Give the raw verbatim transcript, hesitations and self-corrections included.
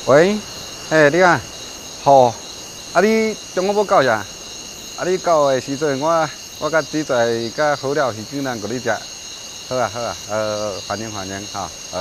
喂，嘿，你啊，好，啊你中午要到啥？啊你到的时阵，我我甲姊仔甲好了鱼卷咱过去食。好啊好啊，呃，欢迎欢迎哈。